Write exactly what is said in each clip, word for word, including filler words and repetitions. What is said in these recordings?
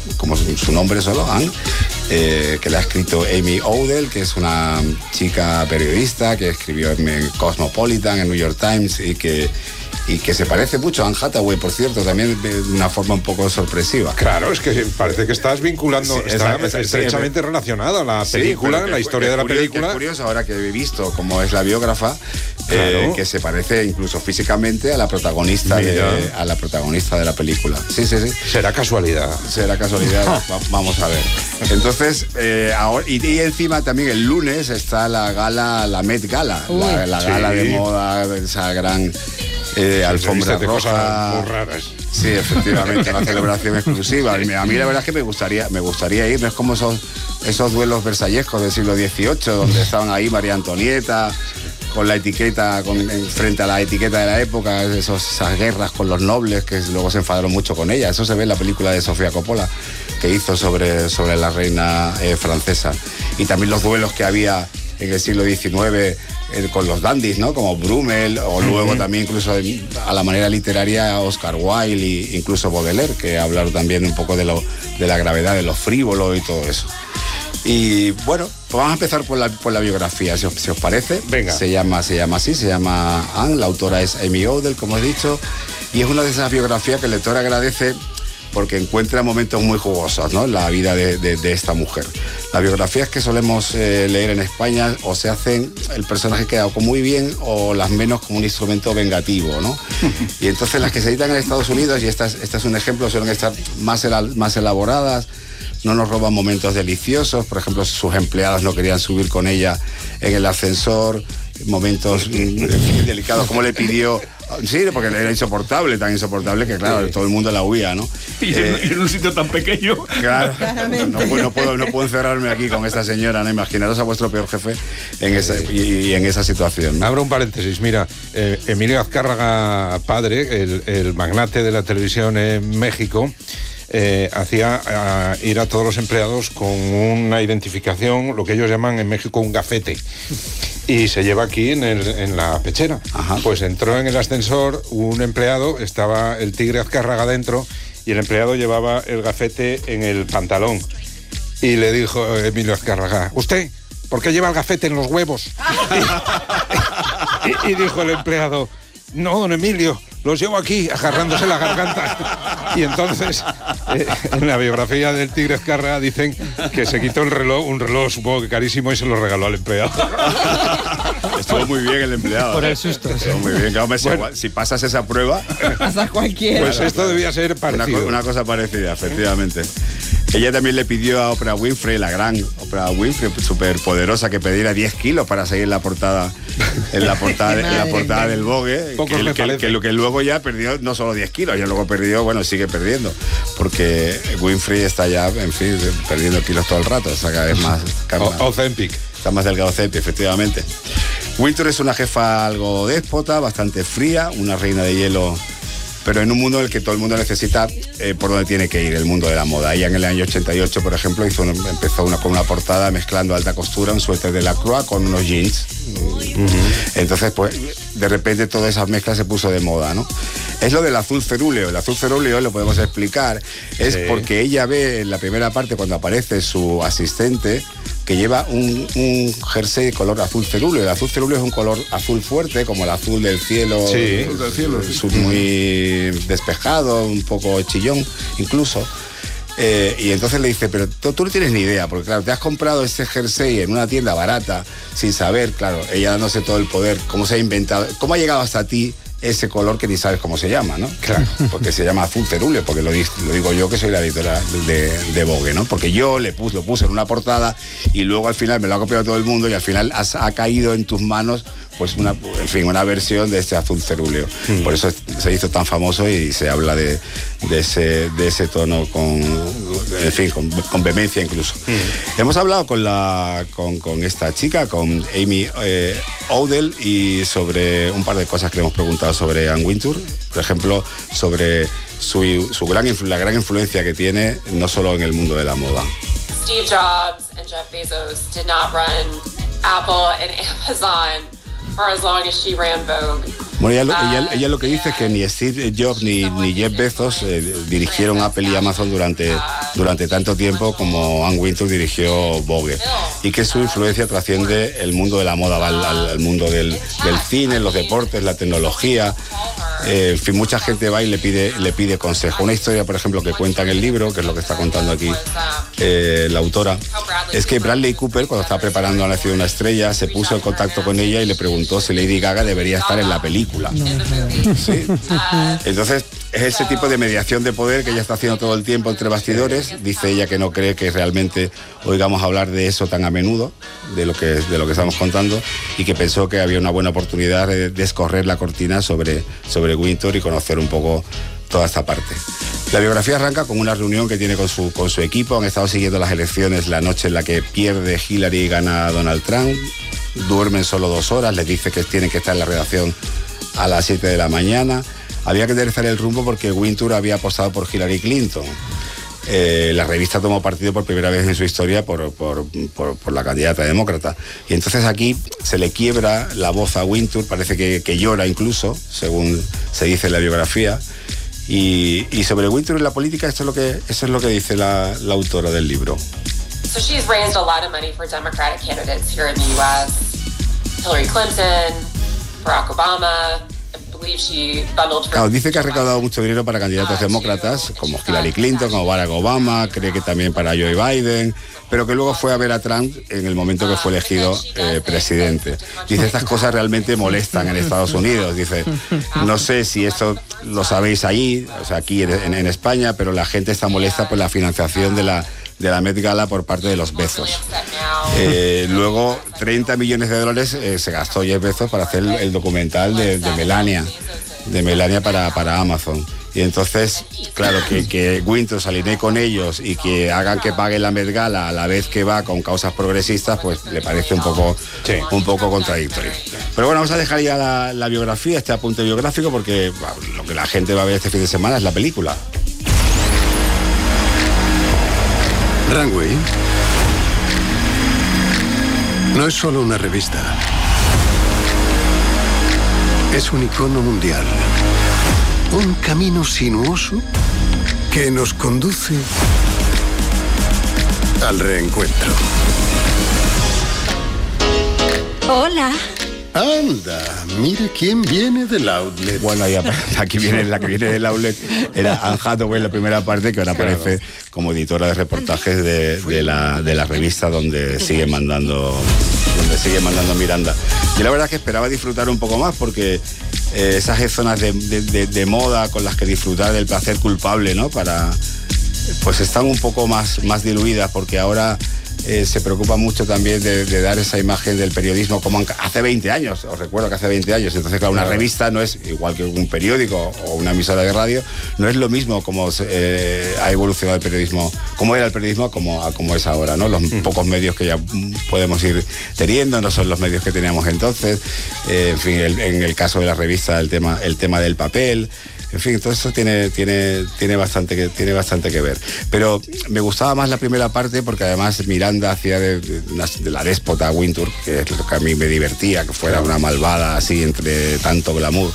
como su, su nombre solo, Anne, eh, que la ha escrito Amy Odell, que es una chica periodista que escribió en Cosmopolitan, en New York Times, y que y que se parece mucho a Anne Hathaway, por cierto, también de una forma un poco sorpresiva. Claro, es que parece que estás vinculando, sí, está esa, esa, estrechamente sí, relacionada la película, sí, la historia de la curioso, película. Es curioso, ahora que he visto cómo es la biógrafa, claro. eh, que se parece incluso físicamente a la protagonista de, a la protagonista de la película. Sí, sí, sí. Será casualidad. Será casualidad, Va, vamos a ver. Entonces, eh, ahora, y, y encima también el lunes está la gala, la Met Gala, Uy, la, la gala sí. de moda, esa gran... Eh, alfombra roja, cosas muy raras. Sí, efectivamente, una celebración exclusiva. A mí la verdad es que me gustaría, me gustaría ir. No es como esos, esos duelos versallescos del siglo dieciocho, donde estaban ahí María Antonieta con la etiqueta, con, frente a la etiqueta de la época, esos, esas guerras con los nobles que luego se enfadaron mucho con ella. Eso se ve en la película de Sofía Coppola que hizo sobre, sobre la reina eh, francesa. Y también los duelos que había en el siglo diecinueve eh, con los dandies, ¿no? Como Brummel, o luego uh-huh. también incluso a la manera literaria Oscar Wilde e incluso Baudelaire, que hablaron también un poco de, lo, de la gravedad, de lo frívolo y todo eso. Y bueno, pues vamos a empezar por la, por la biografía, si os, si os parece. Venga. Se llama, se llama así, se llama Anne, la autora es Amy Odell, como he dicho, y es una de esas biografías que el lector agradece porque encuentra momentos muy jugosos, ¿no?, en la vida de, de, de esta mujer. Las biografías que solemos eh, leer en España o se hacen, el personaje queda o muy bien o las menos como un instrumento vengativo, ¿no? Y entonces las que se editan en Estados Unidos, y este es, este es un ejemplo, suelen estar más, más elaboradas, no nos roban momentos deliciosos. Por ejemplo, sus empleadas no querían subir con ella en el ascensor, momentos mm, delicados, como le pidió... Sí, porque era insoportable, tan insoportable que, claro, sí. todo el mundo la huía, ¿no? Y eh, en un sitio tan pequeño. Claro, no, no, puedo, no puedo encerrarme aquí con esta señora, ¿no? Imaginaros a vuestro peor jefe en esa, y, y en esa situación, ¿no? Abro un paréntesis, mira, eh, Emilio Azcárraga padre, el, el magnate de la televisión en México, Eh, hacía uh, ir a todos los empleados con una identificación, lo que ellos llaman en México un gafete, y se lleva aquí en, el, en la pechera. Ajá. Pues entró en el ascensor un empleado, estaba el tigre Azcárraga dentro, y el empleado llevaba el gafete en el pantalón, y le dijo Emilio Azcárraga: ¿usted por qué lleva el gafete en los huevos? y, y, y dijo el empleado: no, don Emilio, los llevo aquí, agarrándose la garganta. Y entonces, eh, en la biografía del tigre Azcárraga dicen que se quitó el reloj, un reloj supongo que carísimo, y se lo regaló al empleado. Estuvo muy bien el empleado. Por el susto. Estuvo muy bien. Claro, bueno, igual, si pasas esa prueba... Pasa cualquiera. Pues esto debía ser parecido. Una, una cosa parecida, efectivamente. Ella también le pidió a Oprah Winfrey, la gran Oprah Winfrey, súper poderosa, que pidiera diez kilos para seguir en la portada, en la portada, de, en la portada del Vogue, que, que, que, lo que luego ya perdió no solo diez kilos, ya luego perdió, bueno, sigue perdiendo, porque Winfrey está ya, en fin, perdiendo kilos todo el rato, o sea, cada vez más... Ozempic. Está más delgado Ozempic, efectivamente. Wintour es una jefa algo déspota, bastante fría, una reina de hielo, pero en un mundo en el que todo el mundo necesita eh, por dónde tiene que ir, el mundo de la moda. Ella en el año ochenta y ocho, por ejemplo, hizo un, empezó una, con una portada mezclando alta costura, un suéter de Lacroix con unos jeans. Uh-huh. Entonces, pues, de repente toda esa mezcla se puso de moda, ¿no? Es lo del azul cerúleo. El azul cerúleo, lo podemos explicar, es sí. porque ella ve en la primera parte, cuando aparece su asistente, que lleva un, un jersey de color azul cerúleo. El azul cerúleo es un color azul fuerte, como el azul del cielo, sí, el del cielo, sí. muy despejado, un poco chillón incluso. Eh, y entonces le dice, pero tú, tú no tienes ni idea, porque claro, te has comprado ese jersey en una tienda barata, sin saber, claro, ella dándose todo el poder, cómo se ha inventado, cómo ha llegado hasta ti ese color que ni sabes cómo se llama, ¿no? Claro. Porque se llama azul cerúleo, porque lo, lo digo yo, que soy la editora de, de Vogue, ¿no? Porque yo le puse, lo puse en una portada y luego al final me lo ha copiado todo el mundo y al final has, ha caído en tus manos, pues una, en fin, una versión de este azul cerúleo. Mm. Por eso se hizo tan famoso y se habla de, de, ese, de ese tono con, en fin, con, con vehemencia incluso. Mm. Hemos hablado con, la, con, con esta chica, con Amy eh, Odell, y sobre un par de cosas que le hemos preguntado sobre Anne Wintour, por ejemplo, sobre su, su gran, la gran influencia que tiene no solo en el mundo de la moda. Steve Jobs and Jeff Bezos did not run Apple and Amazon for as long as she ran Vogue. Bueno, ella, ella, ella lo que dice es que ni Steve Jobs ni, ni Jeff Bezos eh, dirigieron Apple y Amazon durante, durante tanto tiempo como Ann Wintour dirigió Vogue, y que su influencia trasciende el mundo de la moda, va al, al, al mundo del, del cine, los deportes, la tecnología. Eh, en fin, mucha gente va y le pide, le pide consejo. Una historia, por ejemplo, que cuenta en el libro, que es lo que está contando aquí eh, la autora, es que Bradley Cooper, cuando estaba preparando Ha nacido una estrella, se puso en contacto con ella y le preguntó si Lady Gaga debería estar en la película. ¿Sí? Entonces, es ese tipo de mediación de poder que ella está haciendo todo el tiempo entre bastidores. Dice ella que no cree que realmente oigamos hablar de eso tan a menudo, de lo que, de lo que estamos contando, y que pensó que había una buena oportunidad de descorrer la cortina sobre, sobre Wintour y conocer un poco toda esta parte. La biografía arranca con una reunión que tiene con su, con su equipo. Han estado siguiendo las elecciones la noche en la que pierde Hillary y gana Donald Trump. Duermen solo dos horas, les dice que tienen que estar en la redacción a las siete de la mañana. Había que enderezar el rumbo porque Wintour había apostado por Hillary Clinton. Eh, la revista tomó partido por primera vez en su historia por, por, por, por la candidata demócrata. Y entonces aquí se le quiebra la voz a Wintour, parece que, que llora incluso, según se dice en la biografía. Y, y sobre Wintour y la política, esto es lo que, eso es lo que dice la, la autora del libro. So she's raised a lot of money for Democratic candidates here in the U S. Hillary Clinton, Barack Obama. Claro, dice que ha recaudado mucho dinero para candidatos demócratas como Hillary Clinton, como Barack Obama, cree que también para Joe Biden, pero que luego fue a ver a Trump en el momento que fue elegido eh, presidente. Dice, estas cosas realmente molestan en Estados Unidos. Dice, no sé si esto lo sabéis allí, o sea, aquí en, en España, pero la gente está molesta por la financiación de la de la Met Gala por parte de los Bezos. Eh, luego, treinta millones de dólares eh, se gastó Jeff Bezos para hacer el, el documental de, de Melania, de Melania para, para Amazon. Y entonces, claro, que, que Wintour se alinee con ellos y que hagan que pague la Met Gala a la vez que va con causas progresistas, pues le parece un poco, sí. un poco contradictorio. Pero bueno, vamos a dejar ya la, la biografía, este apunte biográfico, porque bueno, lo que la gente va a ver este fin de semana es la película. Runway no es solo una revista, es un icono mundial, un camino sinuoso que nos conduce al reencuentro. Hola. Anda, mire quién viene del outlet. Bueno, ya, aquí viene la que viene del outlet. Era Anne Hathaway en la primera parte, que ahora aparece claro. como editora de reportajes de, de, la, de la revista donde sigue mandando donde sigue mandando Miranda. Yo la verdad es que esperaba disfrutar un poco más, porque eh, esas zonas de, de, de, de moda con las que disfrutar del placer culpable, ¿no? Para, pues están un poco más, más diluidas, porque ahora Eh, se preocupa mucho también de, de dar esa imagen del periodismo como hace veinte años. Os recuerdo que hace veinte años. Entonces, claro, una claro. revista no es igual que un periódico o una emisora de radio, no es lo mismo como eh, ha evolucionado el periodismo, como era el periodismo, como, como es ahora, ¿no? Los mm. pocos medios que ya podemos ir teniendo no son los medios que teníamos entonces. Eh, en fin, el, en el caso de la revista, el tema, el tema del papel. En fin, todo eso tiene, tiene, tiene, bastante que, tiene bastante que ver. Pero me gustaba más la primera parte, porque además Miranda hacía de, de, de la déspota Wintour, que es lo que a mí me divertía, que fuera una malvada así entre tanto glamour.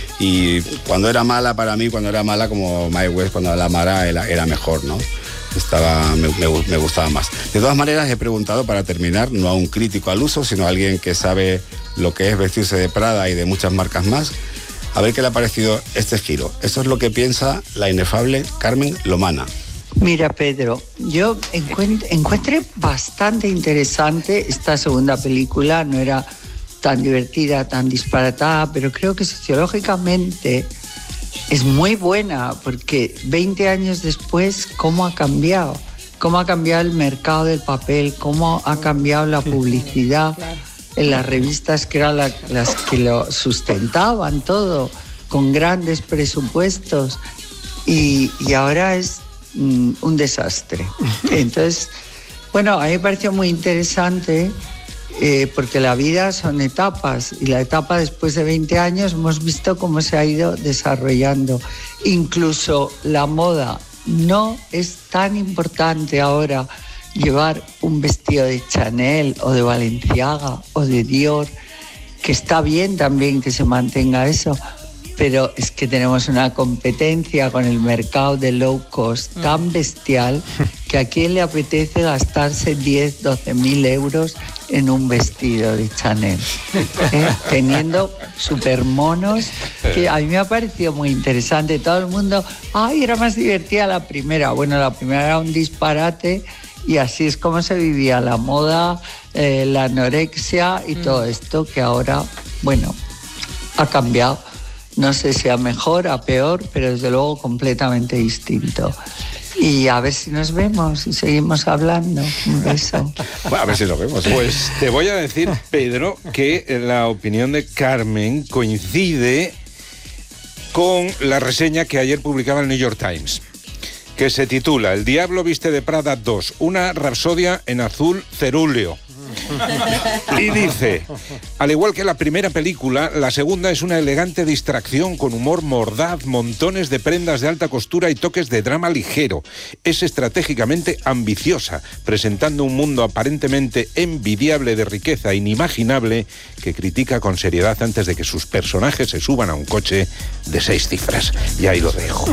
Y cuando era mala para mí, cuando era mala como Mae West, cuando la mala era, era mejor, ¿no? Estaba, me, me, me gustaba más. De todas maneras, he preguntado, para terminar, no a un crítico al uso, sino a alguien que sabe lo que es vestirse de Prada y de muchas marcas más, a ver qué le ha parecido este giro. Eso es lo que piensa la inefable Carmen Lomana. Mira, Pedro, yo encuent- encuentré bastante interesante esta segunda película. No era tan divertida, tan disparatada, pero creo que sociológicamente es muy buena, porque veinte años después, ¿cómo ha cambiado? ¿Cómo ha cambiado el mercado del papel? ¿Cómo ha cambiado la publicidad? En las revistas que eran la, las que lo sustentaban todo, con grandes presupuestos, y, y ahora es mm, un desastre. Entonces, bueno, a mí me pareció muy interesante, eh, porque la vida son etapas, y la etapa después de veinte años hemos visto cómo se ha ido desarrollando. Incluso la moda no es tan importante ahora. Llevar un vestido de Chanel o de Balenciaga o de Dior que está bien también que se mantenga eso, pero es que tenemos una competencia con el mercado de low cost tan bestial que a quién le apetece gastarse diez, doce mil euros en un vestido de Chanel, ¿eh? Teniendo super monos, que a mí me ha parecido muy interesante. Todo el mundo, ay, era más divertida la primera. Bueno, la primera era un disparate y así es como se vivía la moda, eh, la anorexia y mm. todo esto que ahora, bueno, ha cambiado. No sé si a mejor, a peor, pero desde luego completamente distinto. Y a ver si nos vemos y seguimos hablando. Un beso. Bueno, a ver si nos vemos. ¿eh? Pues te voy a decir, Pedro, que la opinión de Carmen coincide con la reseña que ayer publicaba el New York Times, que se titula El Diablo viste de Prada dos, una rapsodia en azul cerúleo. Y dice, al igual que la primera película, la segunda es una elegante distracción con humor mordaz, montones de prendas de alta costura y toques de drama ligero. Es estratégicamente ambiciosa, presentando un mundo aparentemente envidiable de riqueza inimaginable que critica con seriedad antes de que sus personajes se suban a un coche de seis cifras. Y ahí lo dejo.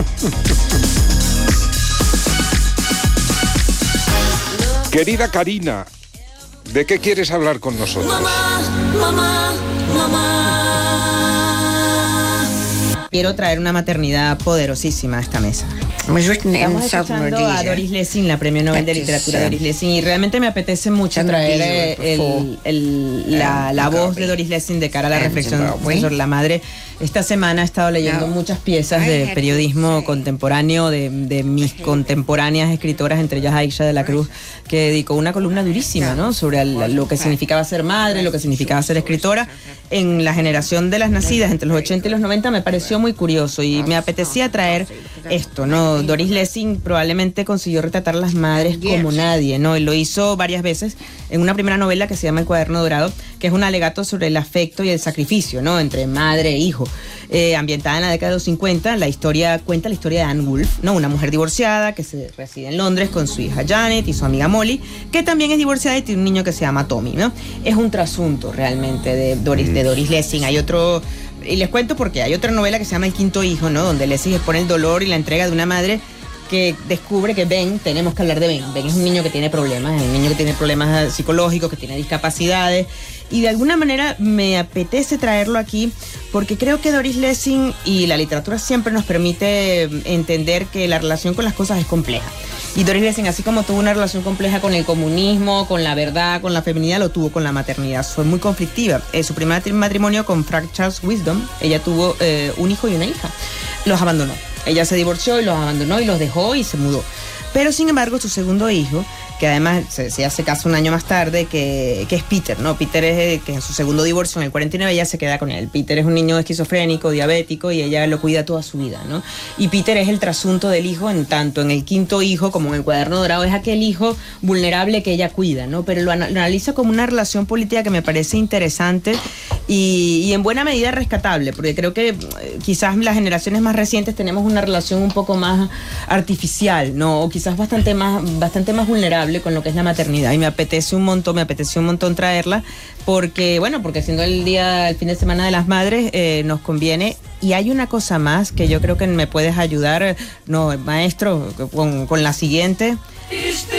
Querida Karina, ¿de qué quieres hablar con nosotros? Mamá, mamá, mamá. Quiero traer una maternidad poderosísima a esta mesa. Estamos escuchando a Doris Lessing, la Premio Nobel de Literatura Doris Lessing, y realmente me apetece mucho traer el, el, la, la voz de Doris Lessing de cara a la reflexión sobre la madre. Esta semana he estado leyendo muchas piezas de periodismo contemporáneo de, de mis contemporáneas escritoras, entre ellas Aisha de la Cruz, que dedicó una columna durísima, ¿no?, sobre el, lo que significaba ser madre, lo que significaba ser escritora. En la generación de las nacidas entre los ochenta y los noventa me pareció muy curioso y me apetecía traer esto, ¿no? Doris Lessing probablemente consiguió retratar a las madres como nadie, ¿no? Y lo hizo varias veces en una primera novela que se llama El Cuaderno Dorado, que es un alegato sobre el afecto y el sacrificio, ¿no?, entre madre e hijo. Eh, ambientada en la década de los cincuenta, la historia cuenta la historia de Anne Wolfe, ¿no?, una mujer divorciada que se reside en Londres con su hija Janet y su amiga Molly, que también es divorciada y tiene un niño que se llama Tommy, ¿no? Es un trasunto realmente de Doris, de Doris Lessing. Hay otro, y les cuento porque hay otra novela que se llama El Quinto Hijo, ¿no?, donde Lessing expone el dolor y la entrega de una madre que descubre que Ben, tenemos que hablar de Ben. Ben es un niño que tiene problemas, es un niño que tiene problemas psicológicos, que tiene discapacidades, y de alguna manera me apetece traerlo aquí porque creo que Doris Lessing y la literatura siempre nos permite entender que la relación con las cosas es compleja. Y Doris Lessing, así como tuvo una relación compleja con el comunismo, con la verdad, con la feminidad, lo tuvo con la maternidad. Fue muy conflictiva. En su primer matrimonio con Frank Charles Wisdom, ella tuvo eh, un hijo y una hija. Los abandonó. Ella se divorció y los abandonó y los dejó y se mudó. Pero sin embargo, su segundo hijo, que además se, se hace caso un año más tarde, que, que es Peter, ¿no? Peter es que en su segundo divorcio, en el cuarenta y nueve, ella se queda con él. Peter es un niño esquizofrénico, diabético, y ella lo cuida toda su vida, ¿no? Y Peter es el trasunto del hijo, en tanto en El Quinto Hijo como en El Cuaderno Dorado, es aquel hijo vulnerable que ella cuida, ¿no? Pero lo, lo analiza como una relación política que me parece interesante y, y en buena medida rescatable, porque creo que eh, quizás las generaciones más recientes tenemos una relación un poco más artificial, ¿no? O quizás bastante más, bastante más vulnerable con lo que es la maternidad, y me apetece un montón, me apetece un montón traerla porque, bueno, porque siendo el día, el fin de semana de las madres, eh, nos conviene. Y hay una cosa más que yo creo que me puedes ayudar, no, maestro, con, con la siguiente.